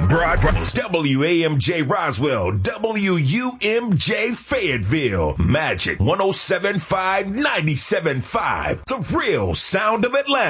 Broadcast WAMJ Roswell, WUMJ Fayetteville, Magic 107.5, 97.5, the real sound of Atlanta.